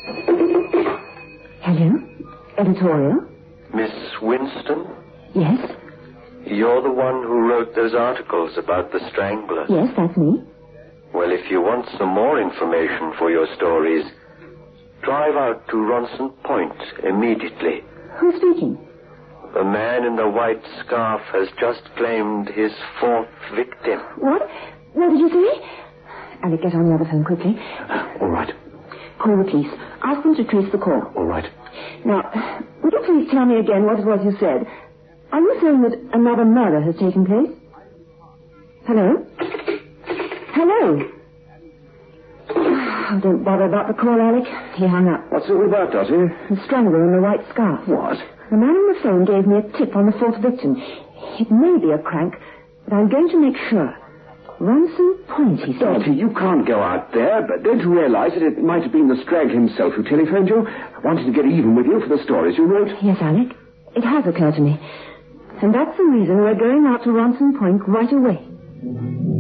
Hello? Editorial? Miss Winston? Yes? You're the one who wrote those articles about the Stranglers? Yes, that's me. Well, if you want some more information for your stories, drive out to Ronson Point immediately. Who's speaking? The man in the white scarf has just claimed his 4th victim. What? What did you say? Alec, get on the other phone quickly. All right. Call the police. Ask them to trace the call. All right. Now, would you please tell me again what it was you said? Are you saying that another murder has taken place? Hello? Hello? Oh, don't bother about the call, Alec. He hung up. What's it all about, Dottie? The strangler in the white scarf. What? The man on the phone gave me a tip on the 4th victim. It may be a crank, but I'm going to make sure. Ronson Point, he said. Dottie, you can't go out there, but don't you realize that it might have been the Strag himself who telephoned you, wanting to get even with you for the stories you wrote? Yes, Alec. It has occurred to me. And that's the reason we're going out to Ronson Point right away.